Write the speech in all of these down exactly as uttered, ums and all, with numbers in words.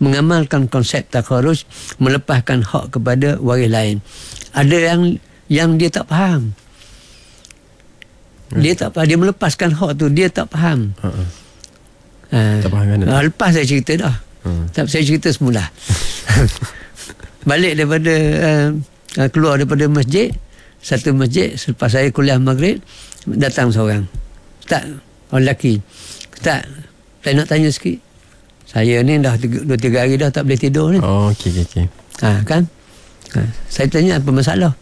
mengamalkan konsep takharruj, melepaskan hak kepada waris lain. Ada yang yang dia tak faham. Dia tak faham, dia melepaskan hak tu, dia tak faham. Uh-uh. Uh, tak faham kan? Uh, lepas saya cerita dah. Uh. Tak, saya cerita semula. Balik daripada uh, keluar daripada masjid, satu masjid, selepas saya kuliah maghrib, datang seorang. Tak, orang lelaki. Tak, saya nak tanya sikit. Saya ni dah dua tiga hari dah tak boleh tidur ni. Oh, okey okey okey. Ha, kan? Ha, saya tanya apa masalah?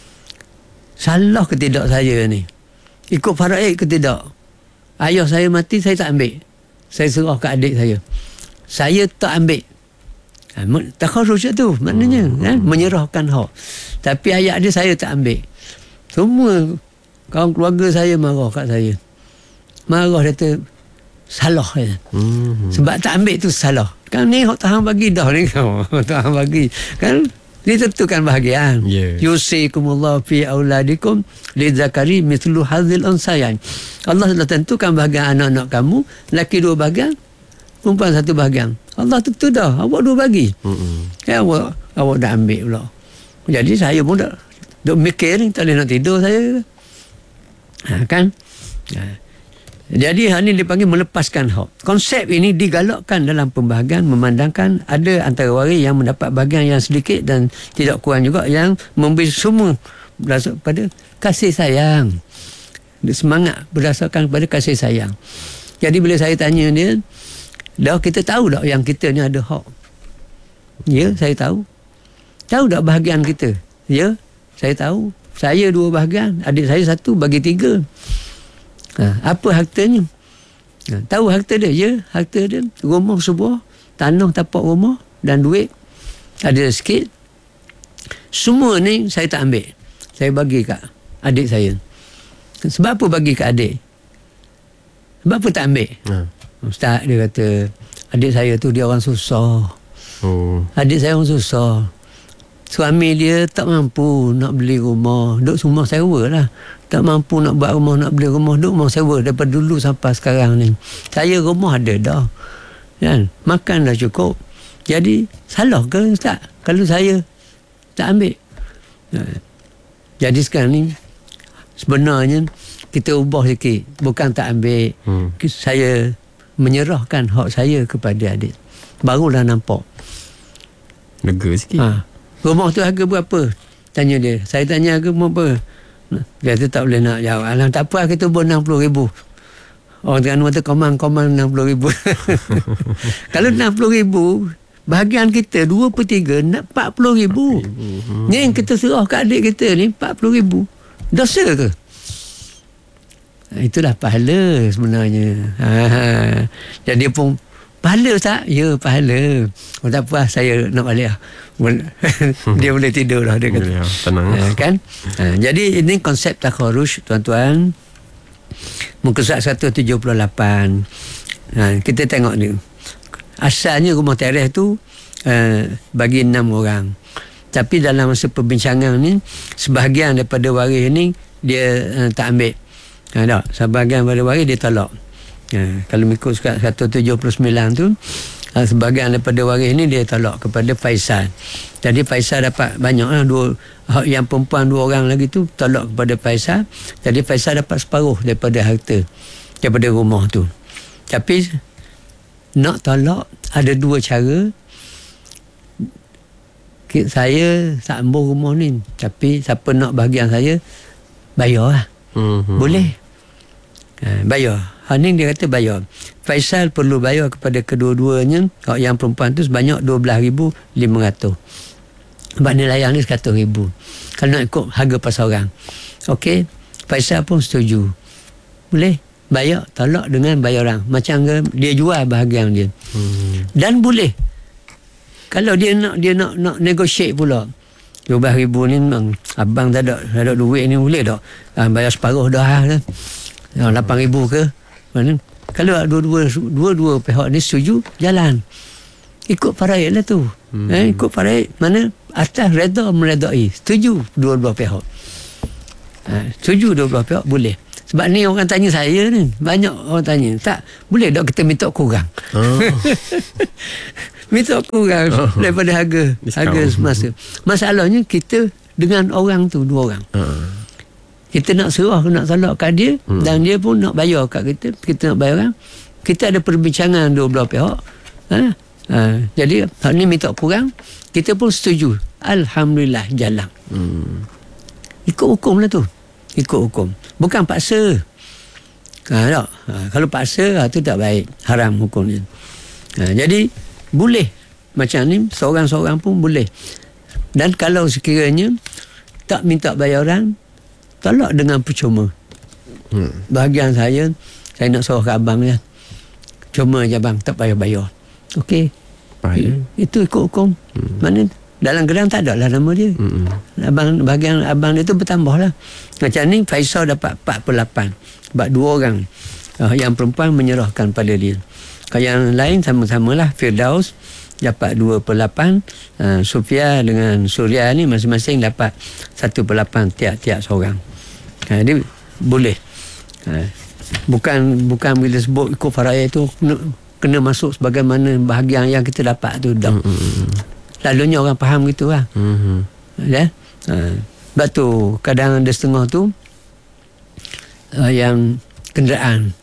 Salah ke tidak saya ni? Ikut faraid ke tidak? Ayah saya mati, saya tak ambil. Saya serah ke adik saya. Saya tak ambil. Ha, takharruj tu maknanya, hmm. kan? Menyerahkan hak. Tapi ayah dia saya tak ambil. Semua kawan keluarga saya marah kat saya. Marah, dia kata salah ya. Hmm. Sebab tak ambil tu salah. Kan ni hak Tuhan bagi dah ni kau. Tuhan bagi. Kan ditentukan bahagian. Yeah. Yusikumullah fi auladikum lidzakari mithlu hadzil unsayain. Allah telah tentukan bahagian anak-anak kamu, laki dua bahagian, perempuan satu bahagian. Allah tentu dah, awak dua bagi. Hmm. Ya, awak awak dah ambil pula. Jadi saya pun dah duk mikir ni, tak boleh nak tidur saya. Ha, kan? Ha. Jadi hal ini dipanggil melepaskan hak. Konsep ini digalakkan dalam pembahagian, memandangkan ada antara waris yang mendapat bahagian yang sedikit dan tidak kurang juga yang memberi semua berdasarkan pada kasih sayang. Semangat berdasarkan pada kasih sayang. Jadi bila saya tanya dia, dah kita tahu tak yang kita ni ada hak? Ya, saya tahu. Tahu tak bahagian kita? Ya, saya tahu. Saya dua bahagian, adik saya satu, bagi tiga. Ha, apa hartanya? Ha, tahu harta dia? Ya, harta dia rumah sebuah, tanah tapak rumah dan duit ada sikit. Semua ni saya tak ambil. Saya bagi kat adik saya. Sebab apa bagi kat adik? Sebab apa tak ambil? Ha. Ustaz dia kata, adik saya tu dia orang susah. Oh. Adik saya orang susah. Suami dia tak mampu nak beli rumah, duduk rumah sewa lah. Tak mampu nak buat rumah, nak beli rumah, duduk rumah sewa daripada dulu sampai sekarang ni. Saya rumah ada dah, kan? Makan dah cukup. Jadi salah ke Ustaz kalau saya tak ambil? Jadi sekarang ni sebenarnya kita ubah sikit. Bukan tak ambil, hmm. saya menyerahkan hak saya kepada adik. Barulah nampak lega sikit. Ha. Rumah tu harga berapa? Tanya dia. Saya tanya harga berapa? Dia tu tak boleh nak jawab. Alah, tak apa, kita buat enam puluh ribu. Orang Terengganu kata komang-komang enam puluh ribu. Kalau enam puluh ribu, bahagian kita dua per tiga nak empat puluh ribu. Hmm. Ni yang kita serah kat adik kita ni empat puluh ribu. Dosa ke? Itulah pahala sebenarnya. Ha. Jadi dia pun, pahala tak? Ya, pahala. Oh, tak apa, saya nak balik lah. Dia boleh tidur lah, dia kata. Ya, tenang. Ha, kan? Ha, jadi ini konsep takharruj, tuan-tuan. Muka surat seratus tujuh puluh lapan. Ha, kita tengok ni. Asalnya rumah teres tu uh, bagi enam orang. Tapi dalam masa perbincangan ni, sebahagian daripada waris ni dia uh, tak ambil. Ha, tak? Sebahagian daripada waris dia tolak. Ha, kalau mengikut surat seratus tujuh puluh sembilan tu, ha, sebahagian daripada waris ni dia tolak kepada Faisal. Jadi Faisal dapat banyak lah, dua, yang perempuan dua orang lagi tu tolak kepada Faisal. Jadi Faisal dapat separuh daripada harta, daripada rumah tu. Tapi nak tolak ada dua cara. Saya tak ambil rumah ni, tapi siapa nak bahagian saya, bayar lah. Mm-hmm. Boleh. Ha, bayar. Haning dia kata bayar. Faisal perlu bayar kepada kedua-duanya. Yang perempuan tu sebanyak dua belas ribu lima ratus. Sebab nilai yang ni seratus ribu. Kalau nak ikut harga pasaran. Okey. Faisal pun setuju. Boleh. Bayar. Tolak dengan bayaran. Macam dia jual bahagian dia. Hmm. Dan boleh. Kalau dia nak dia nak nak negotiate pula. dua belas ribu ni memang abang tak ada, tak ada duit ni, boleh tak? Ha, bayar separuh dah. Kan? lapan ribu ke? Mana? Kalau dua-dua dua-dua pihak ni setuju, jalan. Ikut faraid lah tu. Hmm. Eh, ikut faraid. Mana? Atas redha meredai. Setuju dua-dua pihak. Ha, setuju dua-dua pihak, boleh. Sebab ni orang tanya saya ni. Banyak orang tanya. Tak, boleh tak kita minta kurang? Oh. minta kurang Oh. daripada harga Diskaun. harga semasa. Masalahnya kita dengan orang tu dua orang. Uh. Kita nak serah, nak salak kat dia, Hmm. dan dia pun nak bayar kat kita. Kita nak bayar kan. Kita ada perbincangan dua belah pihak. Ha? Ha. Jadi hak ni minta kurang, kita pun setuju. Alhamdulillah jalan. Hmm. Ikut hukum lah tu. Ikut hukum. Bukan paksa. Ha, tak? Ha, kalau paksa, ha, tu tak baik. Haram hukumnya. Ha, jadi, boleh. Macam ni, seorang-seorang pun boleh. Dan kalau sekiranya tak minta bayaran, tolak dengan percuma. Hmm. Bahagian saya, saya nak suruh ke abang ya. Cuma je abang, tak payah bayar. Okey. Baik. Itu ikut hukum. Hmm. Mana dalam geran tak ada lah nama dia. Hmm. Abang, bahagian abang dia tu bertambah lah. Macam ni Faisal dapat empat puluh lapan. Sebab dua orang uh, yang perempuan menyerahkan pada dia. Kalau yang lain sama-sama lah. Firdaus dapat dua puluh lapan. uh, Sofia dengan Surya ni masing-masing dapat satu puluh lapan tiap-tiap seorang. uh, Dia boleh. uh, Bukan bukan bila sebut ikut faraid tu kena, kena masuk sebagaimana bahagian yang kita dapat tu dah. Hmm. Lalunya orang faham gitu lah. Hmm. Ya? Ha. Sebab tu kadang ada setengah tu uh, yang kenderaan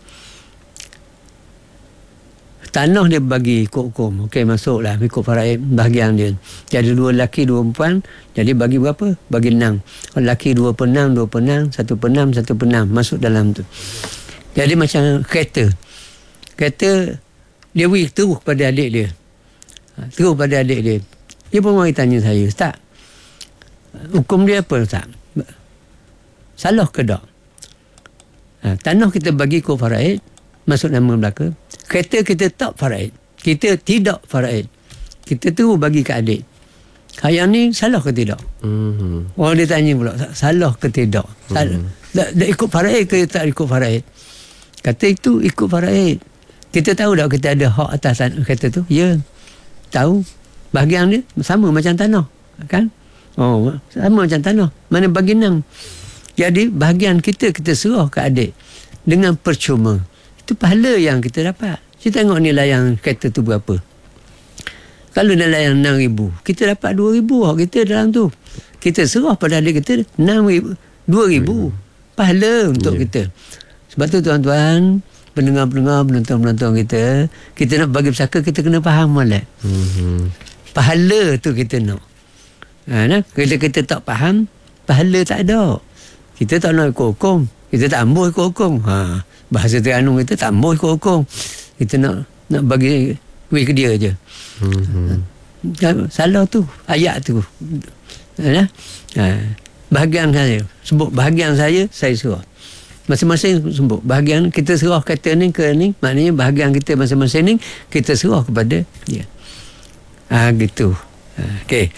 tanah dia bagi ikut hukum. Okey, masuklah ikut faraid bahagian dia. Jadi dua lelaki dua perempuan, jadi bagi berapa? Bagi enam. Lelaki dua per enam, dua per enam, satu per enam, satu per enam masuk dalam tu. Jadi macam kereta. Kereta dia beri terus pada adik dia. Ha, terus pada adik dia. Dia pun mari tanya saya, Ustaz, hukum dia apa, Ustaz? Salah ke tak? Ha, tanah kita bagi ikut faraid, masuk nama belaka. Kereta kita tak faraid. Kita tidak faraid. Kita terus bagi ke adik. Ha, yang ni salah ke tidak? Hmm. Orang dia tanya pula, salah ke tidak? Salah. Hmm. Dah, dah ikut faraid ke tak ikut faraid? Kata itu ikut faraid. Kita tahu tak kita ada hak atas tanah kereta tu? Ya. Tahu. Bahagian dia sama macam tanah. Kan? Oh, sama macam tanah. Mana bagi enam. Jadi bahagian kita, kita serah ke adik. Dengan percuma. Itu pahala yang kita dapat. Kita tengok nilai yang kereta tu berapa. Kalau nilai yang enam ribu, kita dapat dua ribu hak kita dalam tu. Kita serah pada adik kita enam ribu, dua ribu. Pahala untuk yeah. kita. Sebab tu tuan-tuan, pendengar-pendengar, penonton-penonton kita, kita nak bagi pesaka, kita kena faham malak. Hmm. Pahala tu kita nak. Ha, nah? Kalau kita tak faham, pahala tak ada. Kita tak nak ikut hukum. Kita tak ambil ikut hukum. Ha, bahasa Terengganu kita tak ambil ikut hukum. Kita nak nak bagi wih ke dia je. Hmm. Ha, salah tu. Ayat tu. Ha, ha, bahagian saya. Sebut bahagian saya, saya serah. Masing-masing sebut. Bahagian kita serah kata ni ke ni. Maknanya bahagian kita masing-masing ni, kita serah kepada dia. Ah, gitu. Ah, okey.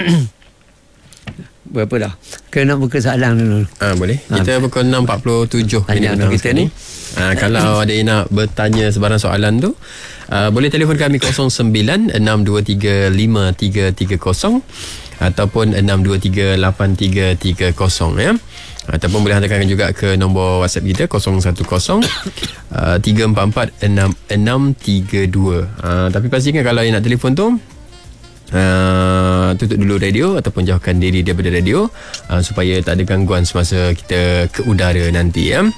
Berapa dah? Kena nak buka soalan dulu. Ah, boleh. Kita pukul enam empat puluh tujuh Tanya minit kita ni. Ah, kalau ada yang nak bertanya sebarang soalan tu, ah, boleh telefon kami kosong sembilan enam dua tiga lima tiga tiga kosong ataupun enam dua tiga lapan tiga tiga kosong ya. Ataupun boleh hantarkan juga ke nombor WhatsApp kita kosong satu kosong tiga empat empat enam enam tiga dua. Ah, tapi pastikan kalau yang nak telefon tu, Uh, tutup dulu radio ataupun jauhkan diri daripada radio uh, supaya tak ada gangguan semasa kita ke udara nanti ya.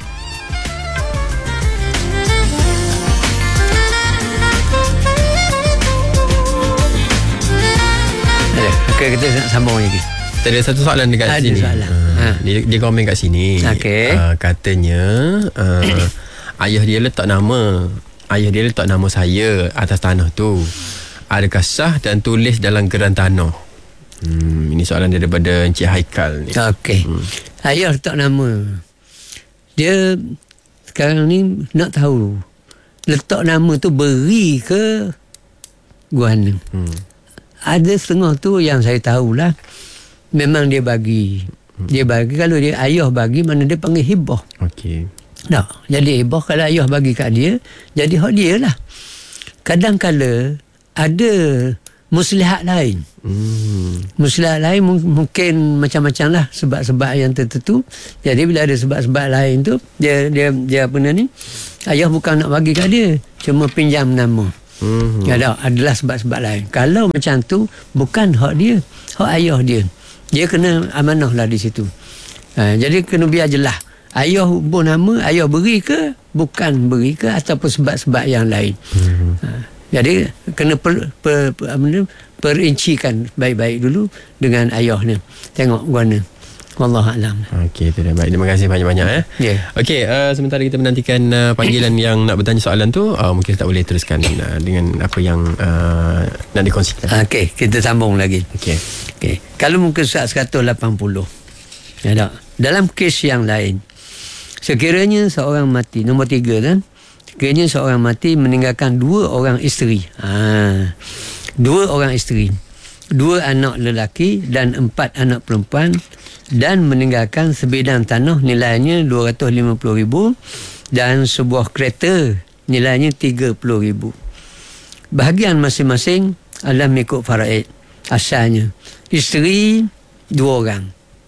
Ada. Okay, kita nak sambung lagi. Kita ada satu soalan dekat Ada sini. soalan. Uh, Ha. Dia, dia komen kat sini. Okey. Uh, katanya uh, ayah dia letak nama ayah dia letak nama saya atas tanah tu. Adakah sah dan tulis dalam geran tanah? Hmm, ini soalan dia daripada Encik Haikal ni. Okey. Hmm. Ayah letak nama. Dia sekarang ni nak tahu letak nama tu beri ke guana. Hmm. Ada setengah tu yang saya tahulah memang dia bagi. Hmm. Dia bagi, kalau dia ayah bagi, mana dia panggil hibah. Okey. Tak. Jadi hibah kalau ayah bagi kat dia, jadi hak dia lah. Kadang-kala ada muslihat lain. Hmm. Muslihat lain mungkin macam-macam lah sebab-sebab yang tertentu. Jadi bila ada sebab-sebab lain tu, dia dia dia apa ni? Ayah bukan nak bagi kat dia, cuma pinjam nama. Hmm. Ada adalah sebab-sebab lain. Kalau macam tu bukan hak dia, hak ayah dia. Dia kena amanah lah di situ. Ha, jadi kena biar jelas. Ayah pun nama, ayah beri ke, bukan beri ke, ataupun sebab-sebab yang lain. Hmm. Ha, jadi kena per, per, per, per, perincikan baik-baik dulu dengan ayah ni. Tengok guna. Wallahualam. Okey, itu dah baik. Terima kasih banyak-banyak ya. Yeah. Okey, uh, sementara kita menantikan uh, panggilan yang nak bertanya soalan tu, uh, mungkin tak boleh teruskan uh, dengan apa yang uh, nak dikongsikan. Okey, kita sambung lagi. Okey. Okey. Kalau muka surat seratus lapan puluh. Ya tak? Dalam kes yang lain, sekiranya seorang mati, nombor tiga kan? Sekiranya seorang mati meninggalkan dua orang isteri. Ha. Dua orang isteri. Dua anak lelaki dan empat anak perempuan, dan meninggalkan sebidang tanah nilainya dua ratus lima puluh ribu dan sebuah kereta nilainya tiga puluh ribu. Bahagian masing-masing adalah mengikut faraid asalnya. Isteri dua orang.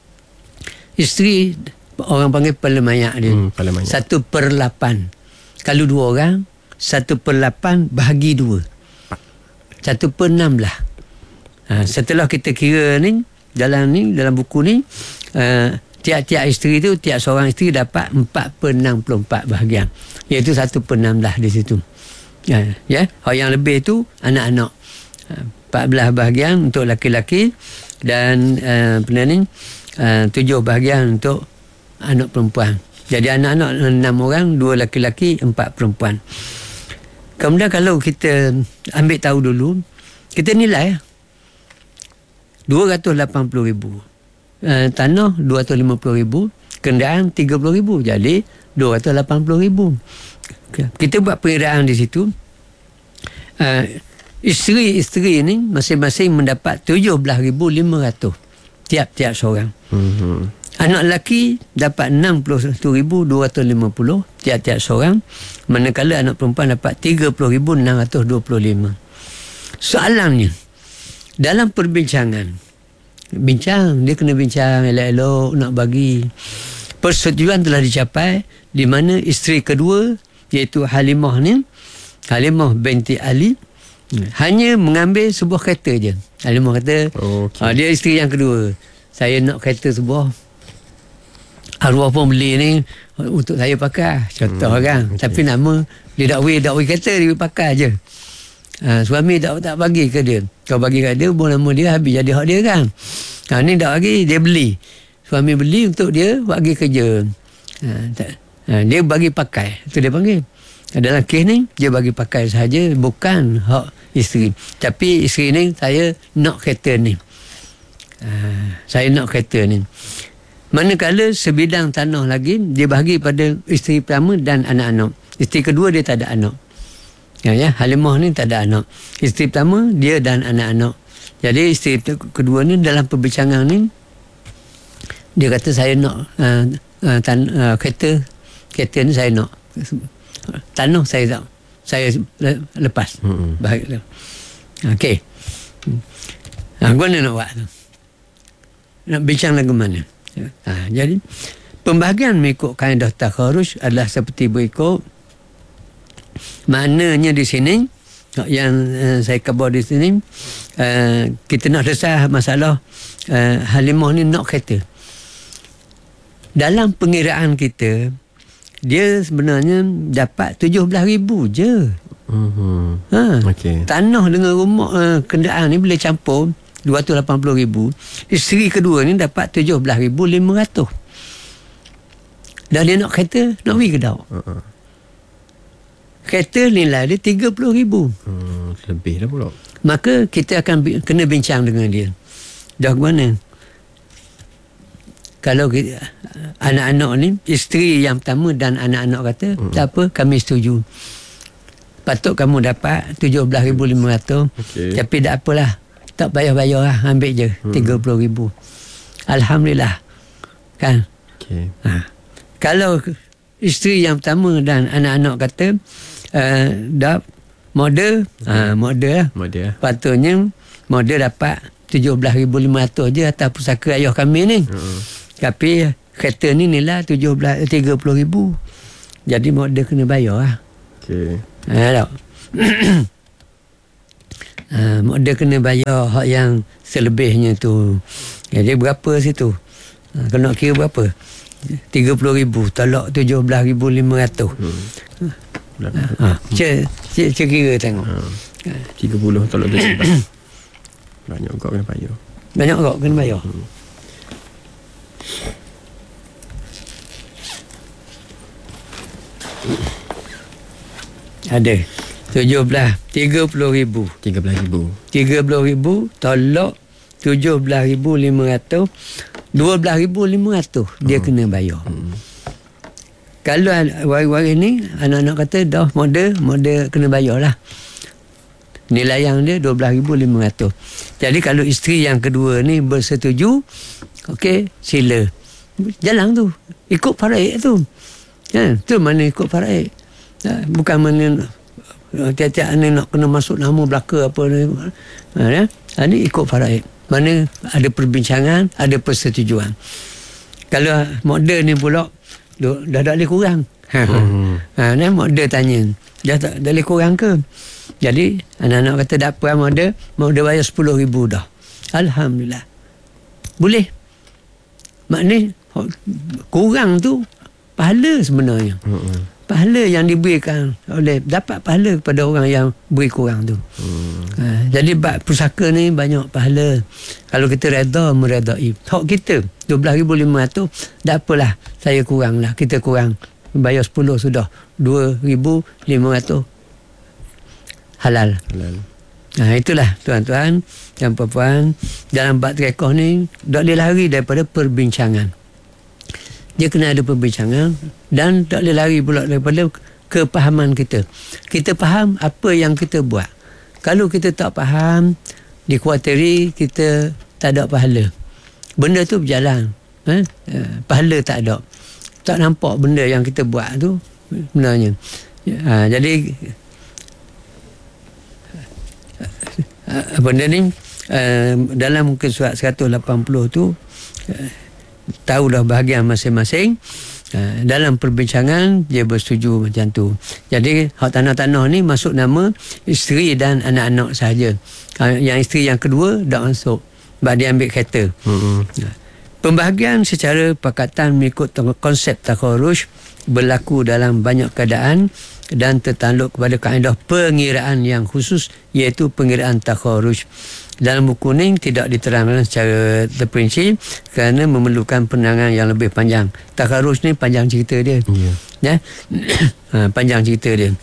Isteri orang panggil pelemayat dia. Hmm, pelemayat. Satu per lapan. Kalau dua orang, satu per lapan bahagi dua. Satu per enam lah. Ha, setelah kita kira ni, dalam ni, dalam buku ni, uh, tiap-tiap isteri tu, tiap seorang isteri dapat empat per enam puluh empat bahagian. Iaitu satu per enam lah di situ. Ya, ya. Yang lebih tu anak-anak. Uh, empat belas bahagian untuk laki-laki dan uh, apa ni, uh, tujuh bahagian untuk anak perempuan. Jadi anak-anak enam orang, dua laki-laki, empat perempuan. Kemudian kalau kita ambil tahu dulu, kita nilai dua ratus lapan puluh ribu. Uh, tanah dua ratus lima puluh ribu. Kenderaan tiga puluh ribu. Jadi dua ratus lapan puluh ribu. Kita buat perbezaan di situ. Uh, isteri-isteri ini masing-masing mendapat tujuh belas ribu lima ratus. Tiap-tiap seorang. Mm-hmm. Anak lelaki dapat enam puluh satu ribu dua ratus lima puluh. Tiap-tiap seorang. Manakala anak perempuan dapat tiga puluh ribu enam ratus dua puluh lima. Soalannya, dalam perbincangan, bincang, dia kena bincang elok-elok nak bagi. Persetujuan telah dicapai di mana isteri kedua, iaitu Halimah ni, Halimah binti Ali, hanya mengambil sebuah kereta je. Halimah kata, okay. ah, dia isteri yang kedua, saya nak kereta sebuah, arwah pun beli ni untuk saya pakai, contoh hmm, kan. Okay. Tapi nama dia dakwi, dakwi kereta dia pakai je. Ha, suami tak tak bagi ke dia. Kau bagi kat dia, pun nama dia habis jadi hak dia kan. Ha, ni tak bagi, dia beli. Suami beli untuk dia bagi kerja. Ha, tak, ha, dia bagi pakai. Itu dia panggil. Dalam kes ni, dia bagi pakai sahaja, bukan hak isteri. Tapi isteri ni, saya nak kereta ni. Ha, saya nak kereta ni. Manakala sebidang tanah lagi, dia bagi pada isteri pertama dan anak-anak. Isteri kedua, dia tak ada anak. Ya, ya, Halimah ni tak ada anak. Isteri pertama dia dan anak-anak. Jadi isteri kedua ni dalam perbincangan ni, dia kata saya nak uh, uh, tan, uh, kereta kereta ni saya nak. Tanah saya tak, saya lepas. Mm-hmm. Baik. Okey. Ha, gua nak buat tu. Nak bincang lagu mana? Ha, jadi pembahagian mengikut kaedah takharuj adalah seperti berikut. Maknanya di sini yang uh, saya khabar di sini, uh, kita nak resah masalah uh, Halimah ni nak kereta. Dalam pengiraan kita, dia sebenarnya dapat tujuh belas ribu je. Mm-hmm. Ha. Okay. Tanah dengan rumah, uh, kenderaan ni boleh campur dua ratus lapan puluh ribu. Isteri kedua ni dapat tujuh belas ribu lima ratus. Dan dia nak kereta, nak pergi ke tak? Uh-uh. Kereta nilai dia tiga puluh ribu. Hmm, lebih dah pula. Maka kita akan bi- kena bincang dengan dia. Dah mana? Kalau kita, anak-anak ni, isteri yang pertama dan anak-anak kata, hmm. tak apa, kami setuju. Patut kamu dapat tujuh belas ribu lima ratus. Okay. Tapi tak apalah. Tak bayar-bayar lah. Ambil je hmm. tiga puluh ribu. Alhamdulillah. Kan? Okay. Ha. Kalau isteri yang pertama dan anak-anak kata, Uh, dah model okay. uh, model lah. Model. Patutnya model dapat tujuh belas ribu lima ratus je atas pusaka ayah kami ni. Uh-huh. Tapi kereta ni nilai tujuh belas tiga puluh ribu. Jadi model kena bayar lah. Okey. Ha, tak? Ha, mak dia kena bayar hak yang selebihnya tu. Jadi berapa situ? Ha, kena kira berapa? tiga puluh ribu tolak tujuh belas ribu lima ratus. Hmm. Ha, cik, cik, cik kira tengok. Ha. tiga puluh tolak tujuh belas. Banyak kau kena bayar. Banyak kau kena bayar. Hmm. Ada tujuh belas, tiga puluh ribu. tiga belas ribu. tiga puluh ribu tolak tujuh belas ribu lima ratus, dua belas ribu lima ratus dia hmm. kena bayar. Hmm. Kalau waris-waris ni anak-anak kata dah model, model kena bayar lah. Nilai yang dia dua belas ribu lima ratus. Jadi kalau isteri yang kedua ni bersetuju, okey, sila. Jalan tu. Ikut faraid tu. Ya, tu mana ikut faraid. Bukan mana tiap-tiap ni nak kena masuk nama belaka apa ni. Ha, ya? Ha, ni ikut faraid. Mana ada perbincangan, ada persetujuan. Kalau model ni pula dah, dah tak boleh kurang. Ha, hmm. ha, ni model tanya, dah tak dah boleh kurang ke? Jadi anak-anak kata tak apa model, model bayar sepuluh ribu dah. Alhamdulillah. Boleh. Maknanya kurang tu pahala sebenarnya. Hmm. Pahala yang diberikan oleh, dapat pahala kepada orang yang beri kurang tu. Hmm. Ha, jadi bab pusaka ni banyak pahala. Kalau kita reda, meredai. Hak kita dua belas ribu lima ratus, tak apalah, saya kurang lah, kita kurang. Bayar sepuluh sudah. dua ribu lima ratus halal. Halal. Ha, itulah tuan-tuan dan puan-puan, dalam bab rekah ni tak boleh lari daripada perbincangan. Dia kena ada perbincangan dan tak boleh lari pula daripada kepahaman kita. Kita faham apa yang kita buat. Kalau kita tak faham, dikhawatiri kita tak ada pahala. Benda tu berjalan. Eh? Pahala tak ada. Tak nampak benda yang kita buat tu sebenarnya. Ha, jadi benda ni dalam muka surat seratus lapan puluh tu tahulah bahagian masing-masing. Uh, dalam perbincangan dia bersetuju macam tu. Jadi hak tanah-tanah ni masuk nama isteri dan anak-anak sahaja. Uh, yang isteri yang kedua tak masuk sebab dia ambil kereta. Mm-hmm. Uh, pembahagian secara pakatan mengikut konsep takharuj berlaku dalam banyak keadaan dan tertakluk kepada kaedah pengiraan yang khusus, iaitu pengiraan takharuj. Dalam buku ni tidak diterangkan secara terperinci kerana memerlukan penerangan yang lebih panjang. Takharuj ni panjang cerita dia. Yeah. Ya? Ha, panjang cerita dia.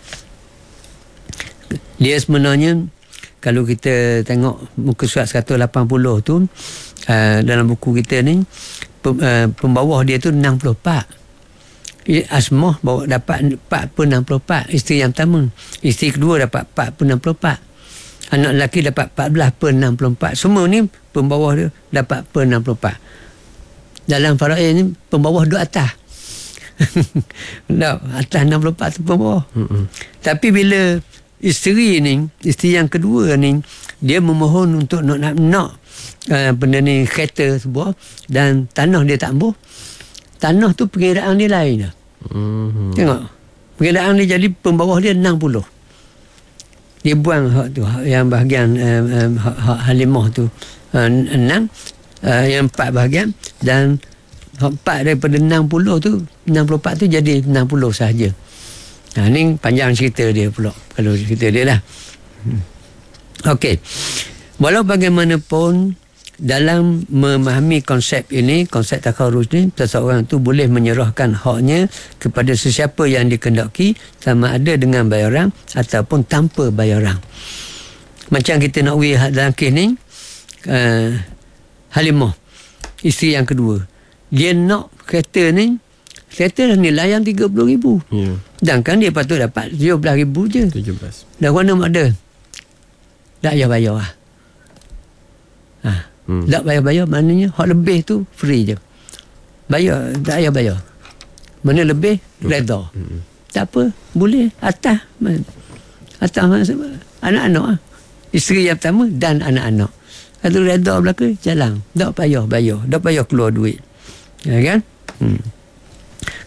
Dia sebenarnya kalau kita tengok muka surat seratus lapan puluh tu, uh, dalam buku kita ni pem, uh, pembawah dia tu enam puluh empat. Asmah bawa dapat empat per enam puluh empat. Isteri yang pertama. Isteri kedua dapat empat per enam puluh empat. Anak lelaki dapat empat belas per enam puluh empat. Semua ni pembawah dia dapat per enam puluh empat. Dalam faraid ni pembawah duduk atas. Tak, atas enam puluh empat tu pembawah. Mm-hmm. Tapi bila isteri ni, isteri yang kedua ni, dia memohon untuk nak nak, nak uh, benda ni kereta sebuah dan tanah dia tak ambuh. Tanah tu pengiraan dia lain dah. Mm-hmm. Tengok. Pengiraan dia jadi pembawah dia enam puluh. Dia buang hak tu, hak yang bahagian um, um, hak, hak halimah tu uh, enam, uh, yang empat bahagian, dan hak empat daripada enam puluh tu, enam puluh empat tu jadi enam puluh sahaja. Ha, ni panjang cerita dia pula, kalau cerita dia lah. Hmm. Okey. Walau bagaimanapun, dalam memahami konsep ini, konsep takharuj ni, seseorang tu boleh menyerahkan haknya kepada sesiapa yang dikehendaki, sama ada dengan bayaran ataupun tanpa bayaran. Macam kita nak wih dalam kes ni, uh, Halimah, isteri yang kedua, dia nak kereta ni, kereta nilai yang tiga puluh ribu. Yeah. Sedangkan dia patut dapat tujuh belas ribu je. tujuh belas. Dan mana mak dia? Tak payah bayar lah. Ha. Hmm. Tak bayar-bayar, maknanya hak lebih tu free je. Bayar, tak payah bayar. Mana lebih, reda. Hmm. Tak apa, boleh. Atas. Atas anak-anak lah. Isteri yang pertama dan anak-anak. Kalau reda belakang, jalan. Tak payah bayar. Tak payah keluar duit. Ya kan? Hmm.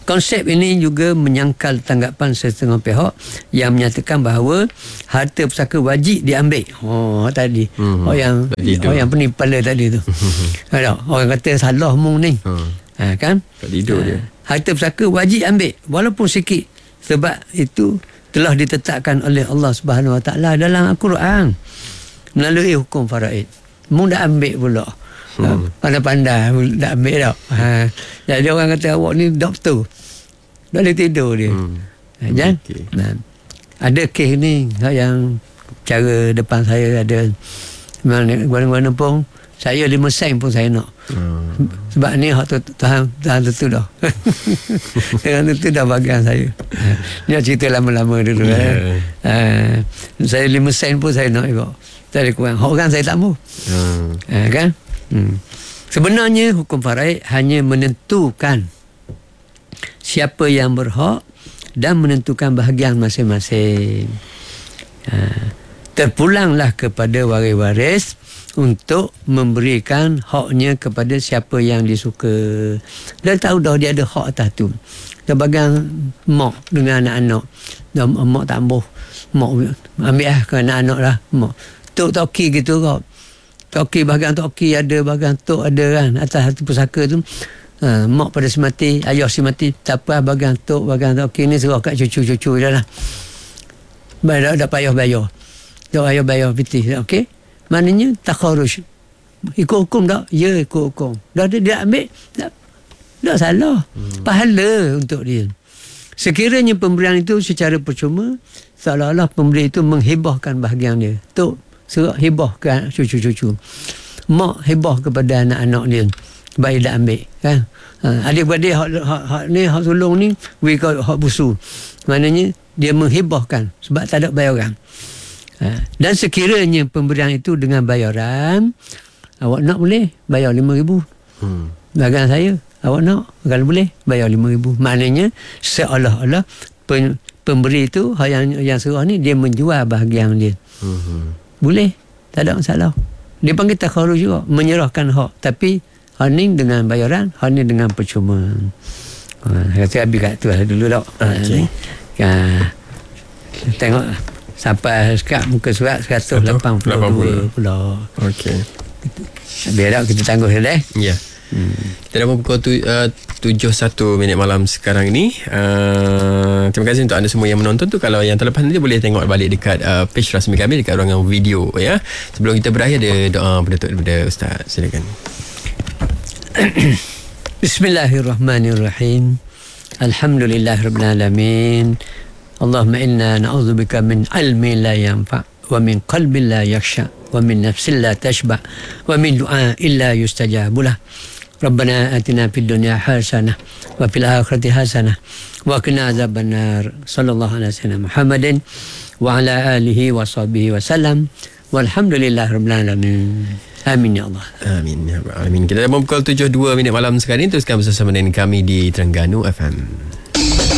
Konsep ini juga menyangkal tanggapan setengah pihak yang menyatakan bahawa harta pusaka wajib diambil. Oh tadi. Hmm. Orang yang orang yang pening kepala tadi tu. Ada orang kata salah mung ni. Hmm. Ha, kan? Tak tidur ha. dia. Harta pusaka wajib ambil walaupun sikit, sebab itu telah ditetapkan oleh Allah Subhanahu Wa Taala dalam Al-Quran melalui hukum faraid. Mung dah ambil pula. Hmm. Pandai-pandai dah ambil dah. Ha. Jadi orang kata awak ni doktor. Tak boleh tidur dia. Hmm. Ha, jangan. Okay. Nah, ada kes ni yang cara depan saya ada mana-mana pun saya lima sen pun saya nak. Hmm. Sebab ni hak tu tahan tahan tu dah. Tahan tu dah bagian saya. Ni cerita lama-lama dulu yeah. eh. Ha, saya lima sen pun saya nak juga. Tak ada kurang. Hak orang saya tak mau. Hmm. Ha, kan? Hmm. Sebenarnya hukum faraid hanya menentukan siapa yang berhak dan menentukan bahagian masing-masing. Ha. Terpulanglah kepada waris-waris untuk memberikan haknya kepada siapa yang disuka. Dan tahu dah dia ada hak atas tu. Dan bagian mak dengan anak-anak. Dan mak tak ambuh. Mak ambil lah ke anak-anak lah. Mak. Tok toki gitu kau. Toki bahagian toki ada, bahagian tok ada kan. Atas hati pusaka tu. Ha, mak pada si mati, ayah si mati. Tak apa bahagian tok, bahagian toki ni serah kat cucu-cucu dah lah. Baik dah payah bayar. Dah payah bayar piti. Okey. Maknanya takharuj. Ikut hukum tak? Ya ikut hukum. Dah dia, dia ambil. Tak, tak salah. Hmm. Pahala untuk dia. Sekiranya pemberian itu secara percuma, seolah-olah pemberi itu menghibahkan bahagian dia. Tok serah hibah ke cucu-cucu. Mak hibah kepada anak-anak dia. Baik dah ambil. Kan? Ha, adik-beradik hak, hak, hak ni, hak sulung ni, wika hak busu. Maknanya dia menghibahkan sebab tak ada bayaran. Ha, dan sekiranya pemberian itu dengan bayaran, awak nak boleh bayar lima ribu. Hmm. Bagian saya, awak nak kalau boleh bayar lima ribu. Maknanya seolah-olah pen, pemberi itu yang yang serah ni dia menjual bahagian dia. Hmm. Boleh, tak ada masalah. Dia panggil takharuj juga, menyerahkan hak, tapi hak ni dengan bayaran, hak ni dengan percuma. Ha, saya kata habis kat tu lah dulu tak. Okay. Ha, tengok sampai sekat muka surat seratus lapan puluh dua pula. Okey. Biar tak kita tangguh dah. Ya. Hmm. Kita dah pukul tu, uh, tujuh satu minit malam sekarang ni. uh, Terima kasih untuk anda semua yang menonton tu. Kalau yang terlepas nanti boleh tengok balik dekat uh, page rasmi kami, dekat ruangan video ya. Sebelum kita berakhir ada doa penutup daripada Ustaz. Silakan. Bismillahirrahmanirrahim. Alhamdulillahirrabbilalamin. Allahumma inna na'udzubika min ilmi la yanfa' wa min qalbin la yakhsha wa min nafsin la tashba wa min du'a illa yustajabulah. Rabbana atina fid dunya hasanah wa fil akhirati hasanah wa qina azabannar. Sallallahu alaihi wasallam Muhammadin wa ala alihi wa sahbihi wa sallam. Walhamdulillahirabbil alamin. Amin ya Allah. Amin ya rabbal alamin. Kita dah pukul tujuh dua minit malam sekarang ni. Teruskan bersama dengan kami di Terengganu F M.